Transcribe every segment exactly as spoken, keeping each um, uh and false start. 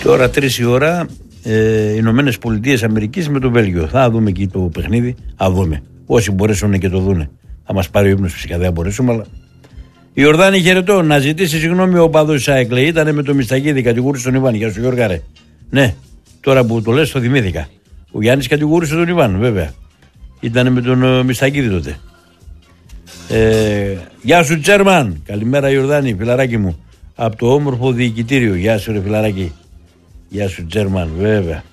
Τώρα τρεις η ώρα, ε, Ηνωμένες Πολιτείες Αμερικής με το Βέλγιο. Θα δούμε εκεί το παιχνίδι, θα δούμε. Όσοι μπορέσουν και το δούνε. Θα μας πάρει ο ύπνος φυσικά, δεν μπορέσουμε, αλλά. Η Ιορδάνη χαιρετώ. Να ζητήσει συγγνώμη ο παδός ΑΕΚ, λέει. Ήτανε με το Μισταγίδη, κατηγορούσε τον Ιβάν. Γεια σου, Γιώργα, ρε. Ναι, τώρα που το λες το θυμήθηκα. Ο Γιάννης κατηγορούσε τον Ιβάν, βέβαια. Ήτανε με τον uh, Μισταγίδη τότε. Ε, γεια σου, Τσέρμαν. Καλημέρα, Ιορδάνη, φιλαράκι μου. Από το όμορφο διοικητήριο. Γεια σου, ρε φιλαράκι. Γεια σου, Τσέρμαν, βέβαια.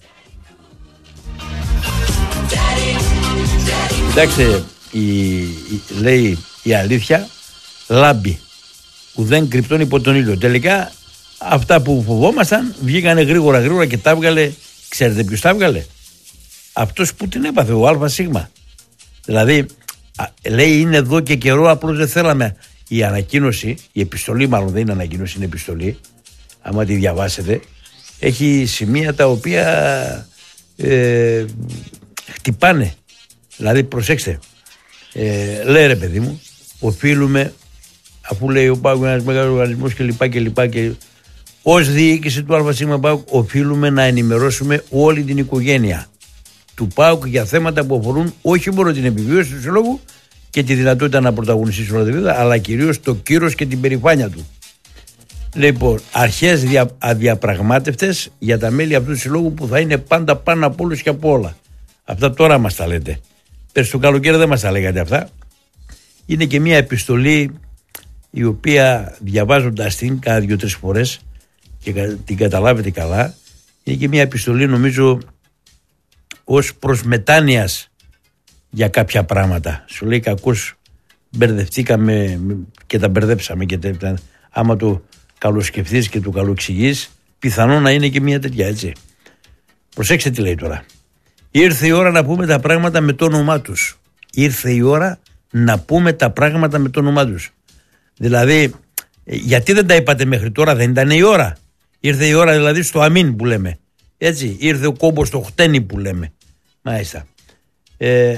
Κοιτάξτε, η, η, λέει η αλήθεια λάμπει, που δεν κρυπτώνει υπό τον ήλιο. Τελικά αυτά που φοβόμασταν βγήκανε γρήγορα γρήγορα και τα έβγαλε. Ξέρετε ποιος τα έβγαλε? Αυτός που την έπαθε, ο ΑΣ. Δηλαδή α, λέει είναι εδώ και καιρό, απλώς δεν θέλαμε. Η ανακοίνωση, η επιστολή μάλλον δεν είναι ανακοίνωση, είναι επιστολή, άμα τη διαβάσετε, έχει σημεία τα οποία ε, χτυπάνε. Δηλαδή προσέξτε, ε, λέει ρε παιδί μου, οφείλουμε, αφού λέει ο ΠΑΟΚ ένας μεγάλος οργανισμός και λοιπά και λοιπά και ως διοίκηση του ΑΣ ΠΑΟΚ οφείλουμε να ενημερώσουμε όλη την οικογένεια του ΠΑΟΚ για θέματα που αφορούν όχι μόνο την επιβίωση του συλλόγου και τη δυνατότητα να πρωταγωνιστήσει όλα τα vida, αλλά κυρίως το κύρος και την περηφάνεια του. Λοιπόν, αρχές δια, αδιαπραγμάτευτες για τα μέλη αυτού του συλλόγου που θα είναι πάντα πάνω από όλους και από όλα. Αυτά τώρα μας τα λέτε. Πέρσι το καλοκαίρι δεν μας τα λέγατε αυτά. Είναι και μια επιστολή η οποία διαβάζοντας την κάνα δύο-τρεις φορές και την καταλάβετε καλά, είναι και μια επιστολή νομίζω ως προς μετάνοιας για κάποια πράγματα. Σου λέει κακώς μπερδευτήκαμε και τα μπερδέψαμε και τα, άμα το καλοσκεφτείς και το καλοεξηγείς πιθανόν να είναι και μια τέτοια, έτσι. Προσέξτε τι λέει τώρα. Ήρθε η ώρα να πούμε τα πράγματα με το όνομά τους. Ήρθε η ώρα να πούμε τα πράγματα με το όνομά τους. Δηλαδή, γιατί δεν τα είπατε μέχρι τώρα, δεν ήταν η ώρα? Ήρθε η ώρα δηλαδή στο αμήν που λέμε. Έτσι, ήρθε ο κόμπος στο χτένι που λέμε. Μάλιστα. Ε,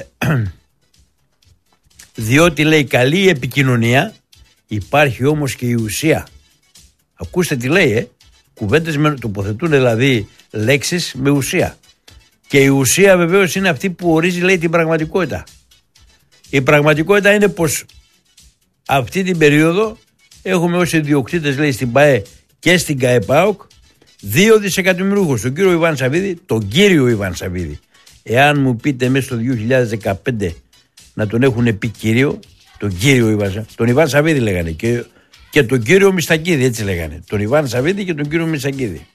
διότι λέει καλή επικοινωνία, υπάρχει όμως και η ουσία. Ακούστε τι λέει, ε. Κουβέντες με, τοποθετούν δηλαδή λέξεις με ουσία. Και η ουσία βεβαίως είναι αυτή που ορίζει, λέει, την πραγματικότητα. Η πραγματικότητα είναι πως αυτή την περίοδο έχουμε ως ιδιοκτήτες, λέει, στην ΠΑΕ και στην ΚΑΕΠΑΟΚ δύο δισεκατομμυρίουχους. Τον κύριο Ιβάν Σαββίδη, τον κύριο Ιβάν Σαββίδη. Εάν μου πείτε μέσα στο δύο χιλιάδες δεκαπέντε να τον έχουν πει κύριο, τον κύριο Ιβάν Σαββίδη, τον Ιβάν Σαββίδη λέγανε και, και τον κύριο Μιστακίδη, έτσι λέγανε. Τον Ιβάν Σαββίδη και τον κύριο Μιστακίδη.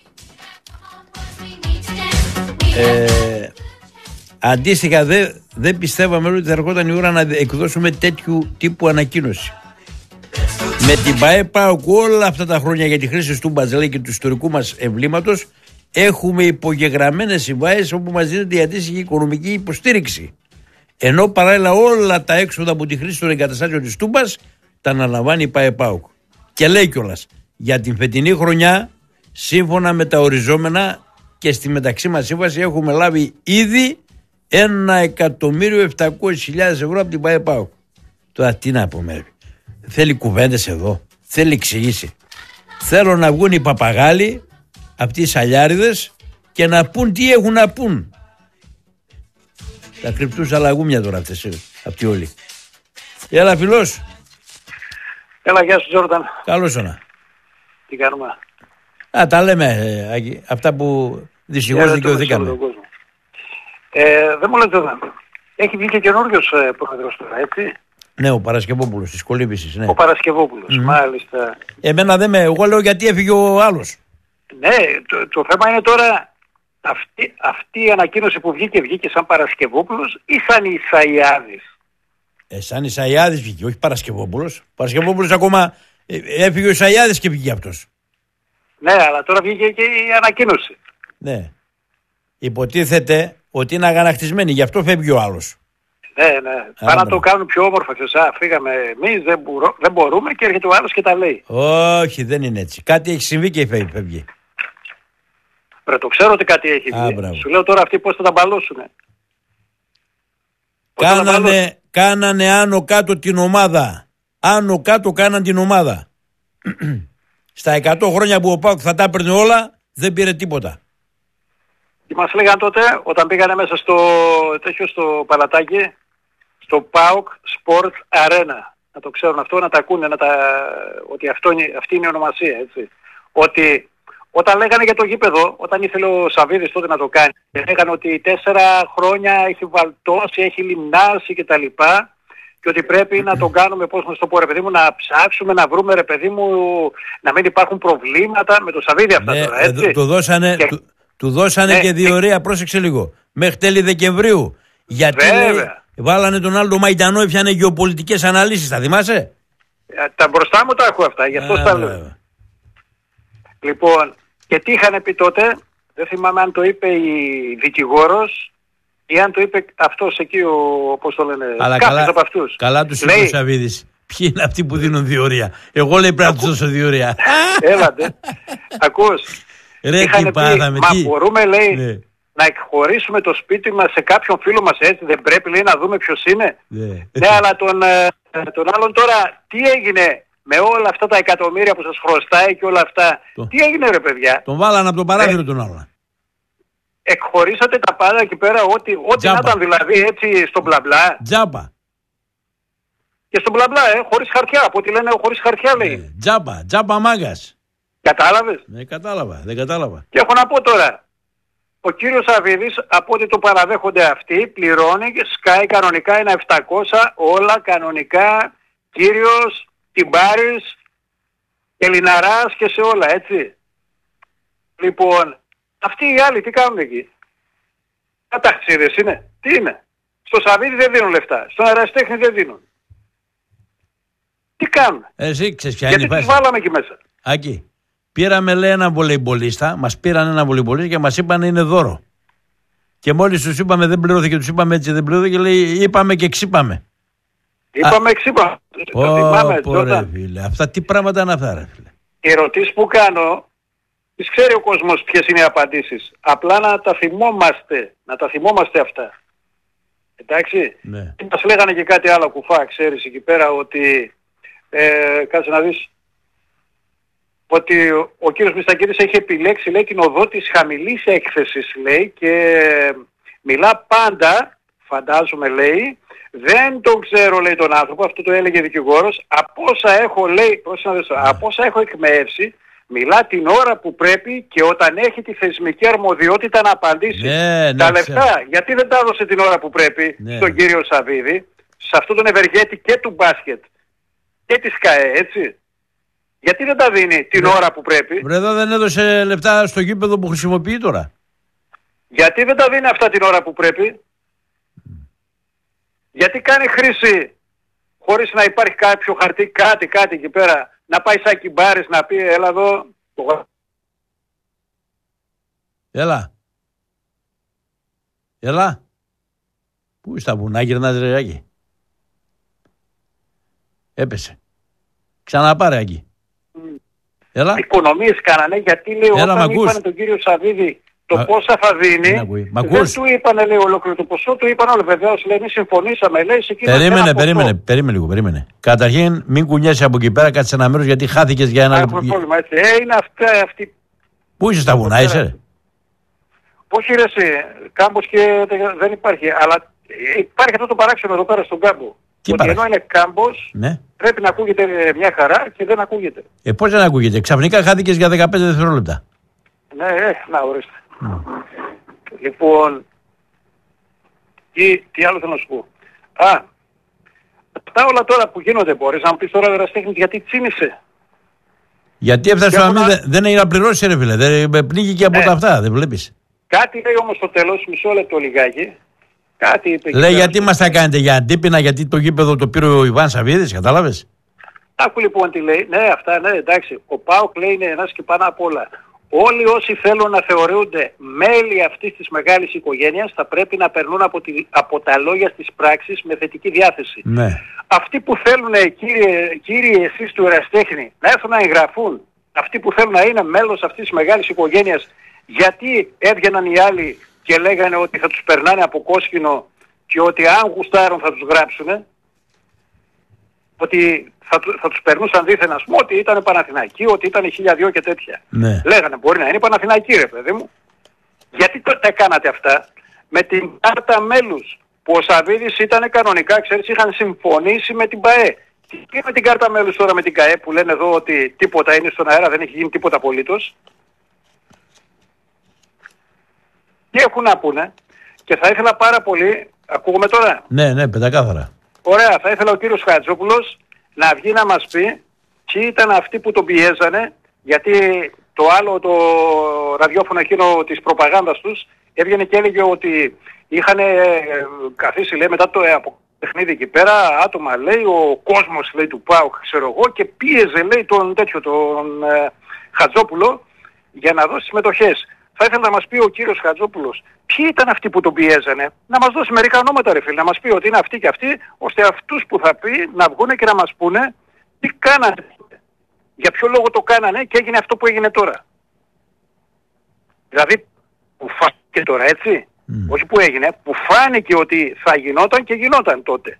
Ε, αντίστοιχα δεν δε πιστεύαμε ότι θα ερχόταν η ώρα να εκδώσουμε τέτοιου τύπου ανακοίνωση. Με την ΠΑΕ ΠΑΟΚ όλα αυτά τα χρόνια για τη χρήση του Μπατζελέ και του ιστορικού μας εμβλήματος έχουμε υπογεγραμμένες συμβάσεις όπου μας δίνεται η αντίστοιχη οικονομική υποστήριξη. Ενώ παράλληλα όλα τα έξοδα από τη χρήση των εγκαταστάσεων της Τούμπας τα αναλαμβάνει η ΠΑΕ ΠΑΟΚ. Και λέει κιόλας για την φετινή χρονιά σύμφωνα με τα οριζόμενα και στη μεταξύ μας σύμβαση έχουμε λάβει ήδη ένα εκατομμύριο επτακόσιες χιλιάδες ευρώ από την ΠΑΕ ΠΑΟΚ. Τώρα τι να πούμε, θέλει κουβέντες εδώ, θέλει εξηγήσει. Θέλω να βγουν οι παπαγάλοι, αυτοί οι σαλιάριδες και να πούν τι έχουν να πούν. Τα κρυπτούς αλλαγούμια τώρα αυτές, αυτοί όλοι. Έλα φιλός. Έλα, γεια σου Τζόρνταν. Καλώς όνα. Τι κάνουμε? Α, τα λέμε, ε, Άκη, αυτά που δυστυχώς δικαιωθήκαμε. Ε, δεν μου λέτε εδώ. Έχει βγει και καινούριος ε, πρόεδρος τώρα, έτσι. Ναι, ο Παρασκευόπουλος της Κολύμπησης, ναι. Ο Παρασκευόπουλος, mm. μάλιστα. Εμένα δεν με, εγώ λέω γιατί έφυγε ο άλλος. Ναι, το, το θέμα είναι τώρα αυτή, αυτή η ανακοίνωση που βγήκε, βγήκε σαν Παρασκευόπουλος ή σαν Ισαϊάδης? Ε, σαν Ισαϊάδης βγήκε, όχι Παρασκευόπουλος. Παρασκευόπουλος ακόμα ε, έφυγε ο Ισαϊάδης και βγήκε αυτός. Ναι, αλλά τώρα βγήκε και η ανακοίνωση. Ναι. Υποτίθεται ότι είναι αγανακτισμένοι, γι' αυτό φεύγει ο άλλος. Ναι, ναι. Πάνε να το κάνουν πιο όμορφα. Α, φύγαμε εμείς, δεν, μπουρο, δεν μπορούμε και έρχεται ο άλλος και τα λέει. Όχι, δεν είναι έτσι. Κάτι έχει συμβεί και φεύγει. Πρέπει το ξέρω ότι κάτι έχει βγει. Α, σου λέω τώρα αυτοί πώς θα τα μπαλώσουνε. Κάνανε, κάνανε άνω κάτω την ομάδα. Άνω κάτω κάναν την ομάδα. Στα εκατό χρόνια που ο ΠΑΟΚ θα τα έπαιρνε όλα, Δεν πήρε τίποτα. Και μας λέγανε τότε, όταν πήγανε μέσα στο, τέτοιο, στο παλατάκι, στο ΠΑΟΚ Sports Arena, να το ξέρουν αυτό, να τα ακούνε, να τα, ότι αυτό είναι, αυτή είναι η ονομασία, έτσι. Ότι όταν λέγανε για το γήπεδο, όταν ήθελε ο Σαββίδης τότε να το κάνει, λέγανε ότι τέσσερα χρόνια έχει βαλτώσει, έχει λιμνάσει κτλ. Και ότι πρέπει να τον κάνουμε, πώς να το πω ρε παιδί μου, να ψάξουμε, να βρούμε ρε παιδί μου, να μην υπάρχουν προβλήματα με το Σαββίδη αυτά ναι, τώρα, έτσι. Του δώσανε, και, του, του δώσανε ναι, και διορία, πρόσεξε λίγο, μέχρι τέλη Δεκεμβρίου. Γιατί λέει, βάλανε τον άλλο Μαϊντανό, έφτιανε γεωπολιτικές αναλύσεις, θα θυμάσαι. Τα μπροστά μου τα έχω αυτά, γι' αυτό τα λέω. Λοιπόν, και τι είχαν πει τότε, δεν θυμάμαι αν το είπε η δικηγόρος ή αν το είπε αυτός εκεί, ο, πώς το λένε, αλλά κάποιος καλά, από αυτούς. Καλά τους είπε ο Σαββίδης. Ποιοι είναι αυτοί που δίνουν διορία. Εγώ λέει πρέπει να τους δώσω διορία. Έλατε. Ακούς. Ρε τι πάθαμε. Μα τι... μπορούμε λέει ναι. να εκχωρήσουμε το σπίτι μας σε κάποιον φίλο μας έτσι, δεν πρέπει λέει να δούμε ποιος είναι. Ναι, ναι αλλά τον, τον άλλον τώρα τι έγινε με όλα αυτά τα εκατομμύρια που σας χρωστάει και όλα αυτά. Το... Τι έγινε ρε παιδιά. Τον βάλανε από το παράθυρο ε... τον άλλον. Εκχωρήσατε τα πάντα εκεί πέρα, ό,τι, ό,τι να ήταν δηλαδή έτσι στο μπλα μπλα. Τζάμπα. Και στο μπλα μπλα, ε, χωρίς χαρτιά. Από ό,τι λένε, χωρίς χαρτιά λέει. Ε, τζάμπα, τζάμπα μάγκας. Κατάλαβες. Ναι, κατάλαβα, δεν κατάλαβα. Και έχω να πω τώρα. Ο κύριος Σαββίδης, από ό,τι το παραδέχονται αυτοί, πληρώνει και σκάει κανονικά ένα επτακόσια, όλα κανονικά, κύριος, Τιμπάρης, Ελληναράς και σε όλα, έτσι. Λοιπόν, αυτοί οι άλλοι τι κάνουν εκεί. Καταξίδες είναι. Τι είναι. Στο Σαββίδη δεν δίνουν λεφτά. Στον Εραστέχνη δεν δίνουν. Τι κάνουν. Εσύ ξέρεις ποια είναι η Γιατί φάση. τους βάλαμε εκεί μέσα. Άκη. Πήραμε λέει ένα βολεϊμπολίστα, μας πήραν ένα βολεϊμπολίστα και μας είπαν είναι δώρο. Και μόλις τους είπαμε δεν πληρώθηκε, τους είπαμε έτσι δεν πληρώθηκε, λέει είπαμε και ξύπαμε. Είπαμε και ξύπαμε. Ω, ρε φίλε. Αυτά τι πράγματα είναι αυτά ρε φίλε. Οι ερωτήσεις που κάνω, τις ξέρει ο κόσμος ποιες είναι οι απαντήσεις. Απλά να τα θυμόμαστε, να τα θυμόμαστε αυτά. Εντάξει. Ναι. Μας λέγανε και κάτι άλλο κουφά, ξέρεις εκεί πέρα, ότι ε, κάτσε να δεις, ότι ο, ο κύριος Μιστακίδης έχει επιλέξει, λέει, την οδό της χαμηλής έκθεσης, λέει, και μιλά πάντα, φαντάζομαι, λέει, δεν τον ξέρω, λέει, τον άνθρωπο, αυτό το έλεγε δικηγόρος, από όσα έχω, λέει, από όσα έχω εκμεύσει, μιλά την ώρα που πρέπει και όταν έχει τη θεσμική αρμοδιότητα να απαντήσει. Ναι, τα ναι, λεφτά, ξέρω. γιατί δεν τα έδωσε την ώρα που πρέπει ναι. στον κύριο Σαββίδη, σε αυτόν τον ευεργέτη και του μπάσκετ και της ΚΑΕ, έτσι. Γιατί δεν τα δίνει την ναι. ώρα που πρέπει. Βρε εδώ δεν έδωσε λεφτά στο γήπεδο που χρησιμοποιεί τώρα. Γιατί δεν τα δίνει αυτά την ώρα που πρέπει. Mm. Γιατί κάνει χρήση χωρίς να υπάρχει κάποιο χαρτί, κάτι, κάτι εκεί πέρα. Να πάει σαν Κυμπάρης να πει έλα εδώ. Έλα. Έλα. Πού είσαι τα βουνά γυρνάς ρε Άκη. Έπεσε. Ξαναπάρε Άκη. Mm. Έλα. Οικονομίες κάνανε γιατί λέει Έλα, όταν είπανε τον κύριο Σαββίδη το Α, πόσα θα δίνει, δεν του είπανε λέει ολόκληρο το ποσό, του είπαν όλοι βεβαίως, λέει εμείς συμφωνήσαμε, λέει σε εκείνο. Περίμενε, περίμενε, περίμενε λίγο, περίμενε. Καταρχήν μην κουνιέσαι από εκεί πέρα, κάτσε σε ένα μέρος γιατί χάθηκες για ένα λεπτό. Έχουμε πρόβλημα έτσι, ε, είναι αυτά, αυτή. Πού είσαι στα βουνά, είσαι? Όχι ρε εσύ, κάμπος και δεν υπάρχει, αλλά υπάρχει αυτό το παράξενο εδώ πέρα στον κάμπο. Τι ότι ενώ είναι κάμπος, ναι. πρέπει να ακούγεται μια χαρά και δεν ακούγεται. Ε, πώς δεν ακούγεται, ξαφνικά χάθηκες για δεκαπέντε δευτερόλεπτα. Ναι, ε, να ορίστε. Mm. Λοιπόν, τι, τι άλλο θέλω να σου πω. Α, αυτά όλα τώρα που γίνονται μπορείς να μου πεις τώρα Εραστέχνη γιατί τσίνησε. Γιατί έφτασε στο αμήν, δεν, δεν έγινε να πληρώσει ρε φίλε, δεν πνίγηκε από ναι. τα αυτά, δεν βλέπεις. Κάτι λέει όμως στο τέλος, μισό λεπτό λιγάκι. Κάτι είπε. Λέει γιατί μας τα κάνετε για αντίπεινα, γιατί το γήπεδο το πήρε ο Ιβάν Σαββίδης, κατάλαβες. Άκου λοιπόν τι λέει. Ναι, αυτά, ναι, εντάξει. Ο ΠΑΟΚ λέει είναι ένας και πάνω απ' όλα. Όλοι όσοι θέλουν να θεωρούνται μέλη αυτής της μεγάλης οικογένειας θα πρέπει να περνούν από, τη, από τα λόγια στις πράξεις με θετική διάθεση. Ναι. Αυτοί που θέλουν, κύριε, κύριε εσείς του Εραστέχνη, να έρθουν να εγγραφούν, αυτοί που θέλουν να είναι μέλος αυτής της μεγάλης οικογένειας, γιατί έβγαιναν οι άλλοι και λέγανε ότι θα τους περνάνε από κόσκινο και ότι αν γουστάρουν θα τους γράψουνε. ότι θα, θα τους περνούσαν δίθεν, ας πούμε, ότι ήταν Παναθηναϊκοί, ότι ήταν χίλια δύο και τέτοια. Ναι. Λέγανε μπορεί να είναι Παναθηναϊκοί, ρε παιδί μου. Γιατί τότε τα κάνατε αυτά? Με την κάρτα μέλους που ο Σαββίδης ήταν κανονικά, ξέρεις, είχαν συμφωνήσει με την ΠΑΕ. Και με την κάρτα μέλους τώρα με την ΚΑΕ που λένε εδώ ότι τίποτα είναι στον αέρα, δεν έχει γίνει τίποτα απολύτως. Τι έχουν να πούνε? Και θα ήθελα πάρα πολύ, ακούγομαι τώρα? Ναι, ναι, πεντακάθαρα. Ωραία, θα ήθελα ο κύριος Χατζόπουλος να βγει να μας πει ποιοι ήταν αυτοί που τον πιέζανε, γιατί το άλλο το ραδιόφωνο εκείνο της προπαγάνδας τους έβγαινε και έλεγε ότι είχαν καθίσει, λέει, μετά το από παιχνίδι εκεί πέρα άτομα, λέει, ο κόσμος, λέει, του ΠΑΟΚ, ξέρω εγώ, και πίεζε, λέει, τον τέτοιο, τον ε, Χατζόπουλο για να δώσει συμμετοχές. Θα ήθελα να μας πει ο κύριος Χατζόπουλος ποιοι ήταν αυτοί που τον πιέζανε, να μας δώσει μερικά ονόματα, ρε φίλε, να μας πει ότι είναι αυτοί και αυτοί, ώστε αυτούς που θα πει να βγούνε και να μας πούνε τι κάνανε, για ποιο λόγο το κάνανε και έγινε αυτό που έγινε τώρα. Δηλαδή που φάνηκε τώρα, έτσι, mm. όχι που έγινε, που φάνηκε ότι θα γινόταν και γινόταν τότε.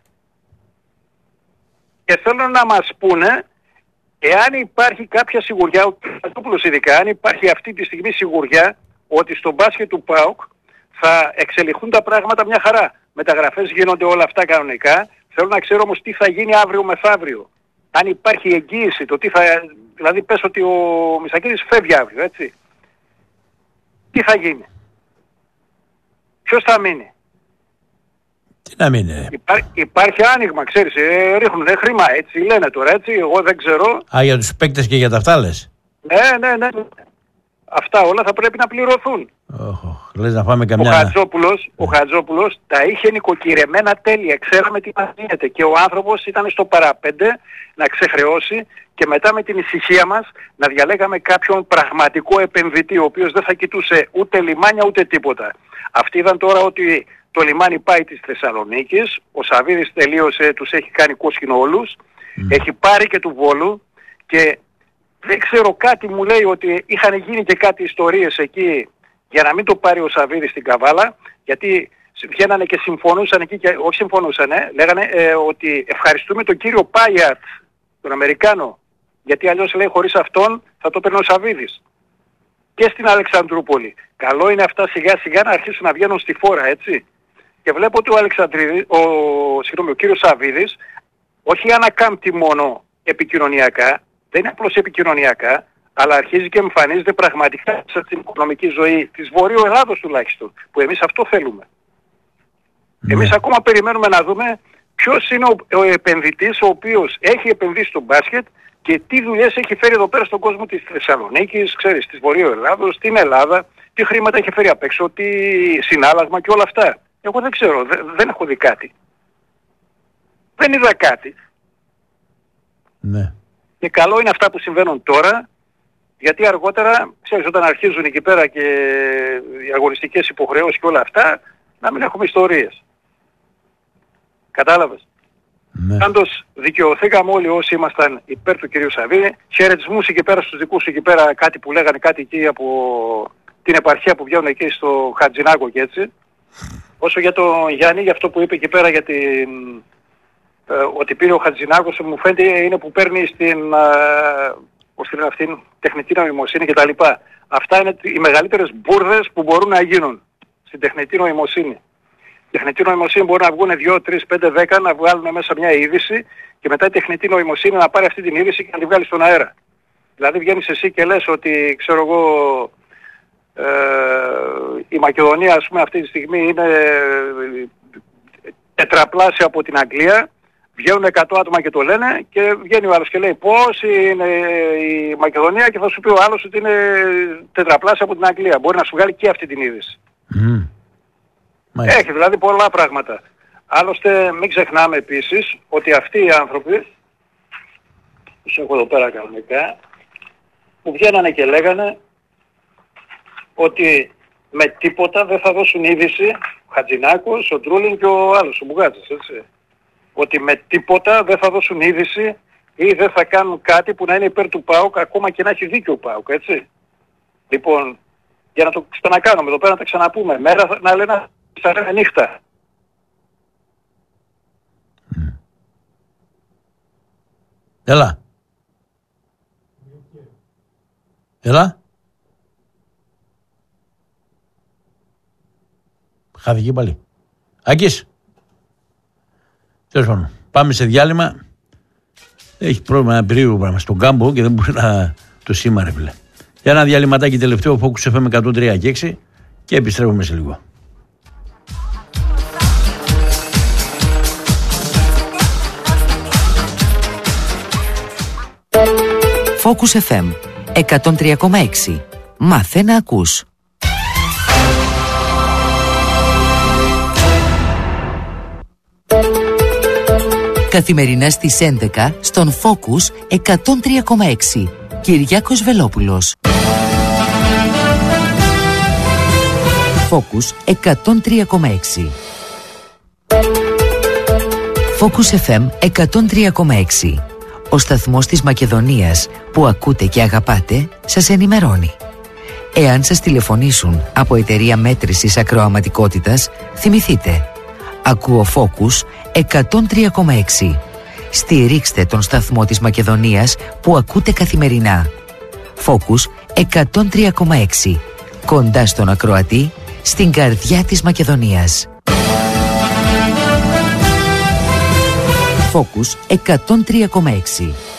Και θέλω να μας πούνε εάν υπάρχει κάποια σιγουριά, ο Χατζόπουλος ειδικά, αν υπάρχει αυτή τη στιγμή σιγουριά ότι στο μπάσκετ του ΠΑΟΚ θα εξελιχθούν τα πράγματα μια χαρά. Μεταγραφές γίνονται όλα αυτά κανονικά. Θέλω να ξέρω όμως τι θα γίνει αύριο μεθαύριο. Αν υπάρχει εγγύηση, το τι θα... Δηλαδή πες ότι ο Μισακίδης φεύγει αύριο, έτσι. Τι θα γίνει? Ποιος θα μείνει? Τι να μείνει? Υπά, υπάρχει άνοιγμα, ξέρεις, ε, ρίχνουν ε, χρήμα, έτσι λένε τώρα, έτσι, εγώ δεν ξέρω. Α, για τους παίκτες και για τα αυτά λες? Ναι, ναι, ναι. Αυτά όλα θα πρέπει να πληρωθούν. Oh, λες να φάμε καμιά... Ο Χατζόπουλος, ο Χατζόπουλος τα είχε νοικοκυρεμένα τέλεια, ξέραμε τι μας γίνεται και ο άνθρωπος ήταν στο παραπέντε να ξεχρεώσει και μετά με την ησυχία μας να διαλέγαμε κάποιον πραγματικό επενδυτή ο οποίος δεν θα κοιτούσε ούτε λιμάνια ούτε τίποτα. Αυτοί είδαν τώρα ότι το λιμάνι πάει της Θεσσαλονίκης, ο Σαββίδης τελείωσε, τους έχει κάνει κόσκινο όλους, mm. έχει πάρει και του Βόλου και δεν ξέρω, κάτι μου λέει ότι είχαν γίνει και κάτι ιστορίες εκεί για να μην το πάρει ο Σαββίδης στην Καβάλα, γιατί βγαίνανε και συμφωνούσαν εκεί, και, όχι συμφωνούσανε, λέγανε ε, ότι ευχαριστούμε τον κύριο Πάιαρτ, τον Αμερικάνο, γιατί αλλιώς, λέει, χωρίς αυτόν θα το παίρνει ο Σαββίδης. Και στην Αλεξανδρούπολη. Καλό είναι αυτά σιγά σιγά να αρχίσουν να βγαίνουν στη φόρα, έτσι. Και βλέπω ότι ο, Αλεξανδρίδης, ο, συγγνώμη, ο κύριος Σαββίδης, όχι ανακάμπτει μόνο επικοινωνιακά, δεν είναι απλώς επικοινωνιακά, αλλά αρχίζει και εμφανίζεται πραγματικά στην οικονομική ζωή της Βορείου Ελλάδος τουλάχιστον, που εμείς αυτό θέλουμε. Ναι. Εμείς ακόμα περιμένουμε να δούμε ποιος είναι ο, ο επενδυτής ο οποίος έχει επενδύσει στο μπάσκετ και τι δουλειές έχει φέρει εδώ πέρα στον κόσμο της Θεσσαλονίκης, ξέρεις, της Βορείου Ελλάδος, στην Ελλάδα, τι χρήματα έχει φέρει απ' έξω, τι συνάλλαγμα και όλα αυτά. Εγώ δεν ξέρω, δε, δεν έχω δει κάτι. Δεν είδα κάτι. Ναι. Και καλό είναι αυτά που συμβαίνουν τώρα, γιατί αργότερα, ξέρεις, όταν αρχίζουν εκεί πέρα και οι αγωνιστικές υποχρεώσεις και όλα αυτά, να μην έχουμε ιστορίες. Κατάλαβες? Ναι. Πάντως δικαιωθήκαμε όλοι όσοι ήμασταν υπέρ του κυρίου Σαββίδη. Χαιρετισμούς εκεί πέρα στους δικούς σου εκεί πέρα, κάτι που λέγανε, κάτι εκεί από την επαρχία που βγαίνουν εκεί στο Χατζηνάκο και έτσι. Όσο για τον Γιάννη, για αυτό που είπε εκεί πέρα για την... Ε, ότι πήρε ο Χατζηνάκος, μου φαίνεται είναι που παίρνει στην, ε, στην αυτήν, τεχνητή νοημοσύνη κτλ. Αυτά είναι οι μεγαλύτερες μπουρδες που μπορούν να γίνουν στην τεχνητή νοημοσύνη. Η τεχνητή νοημοσύνη μπορεί να βγουν δύο, τρία, πέντε, δέκα, να βγάλουν μέσα μια είδηση και μετά η τεχνητή νοημοσύνη να πάρει αυτή την είδηση και να τη βγάλει στον αέρα. Δηλαδή βγαίνεις εσύ και λες ότι, ξέρω εγώ, ε, η Μακεδονία, ας πούμε, αυτή τη στιγμή είναι τετραπλάσια από την Αγγλία. Βγαίνουν εκατό άτομα και το λένε και βγαίνει ο άλλος και λέει πώς είναι η Μακεδονία και θα σου πει ο άλλος ότι είναι τετραπλάσια από την Αγγλία. Μπορεί να σου βγάλει και αυτή την είδηση. Mm. Έχει δηλαδή πολλά πράγματα. Άλλωστε μην ξεχνάμε επίσης ότι αυτοί οι άνθρωποι, τους έχω εδώ πέρα κανονικά, που βγαίνανε και λέγανε ότι με τίποτα δεν θα δώσουν είδηση ο Χατζηνάκος, ο Τρούλιν και ο άλλος, ο Μπουγάτσας, έτσι. Ότι με τίποτα δεν θα δώσουν είδηση ή δεν θα κάνουν κάτι που να είναι υπέρ του ΠΑΟΚ, ακόμα και να έχει δίκιο ο ΠΑΟΚ, έτσι. Λοιπόν, για να το ξανακάνουμε εδώ πέρα, να τα ξαναπούμε. Μέρα να λένε θα λένε νύχτα. Mm. Έλα. Έλα. Χάθηκε πάλι. Άκης. Τέλος πάντων. Πάμε σε διάλειμμα. Έχει πρόβλημα ένα περίεργο πράγμα στον κάμπο και δεν μπορεί να το σήμα, ρε φίλε. Για ένα διαλυματάκι τελευταίο, Focus εφ εμ εκατόν τρία και έξι και επιστρέφουμε σε λίγο. Focus εφ εμ εκατόν τρία κόμμα έξι. Μάθε να ακούς. Καθημερινά στις έντεκα στον Focus εκατόν τρία κόμμα έξι. Κυριάκος Βελόπουλος. Focus εκατόν τρία κόμμα έξι. Focus εφ εμ εκατόν τρία κόμμα έξι. Ο σταθμός της Μακεδονίας που ακούτε και αγαπάτε σας ενημερώνει. Εάν σας τηλεφωνήσουν από εταιρεία μέτρησης ακροαματικότητας, θυμηθείτε. Ακούω Focus εκατόν τρία κόμμα έξι. Στηρίξτε τον σταθμό της Μακεδονίας που ακούτε καθημερινά. Focus εκατόν τρία κόμμα έξι. Κοντά στον ακροατή, στην καρδιά της Μακεδονίας. Focus εκατόν τρία κόμμα έξι.